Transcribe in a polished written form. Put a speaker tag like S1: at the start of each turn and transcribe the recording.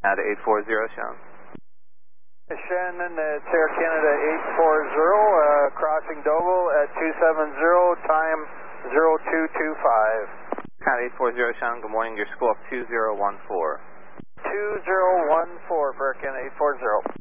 S1: Canada 840 shown.
S2: Shannon, it's Air Canada 840, crossing Doval at 270, time 0225.
S1: Canada 840 shown, good morning, your school 2014.
S2: 2014 for Air Canada 840.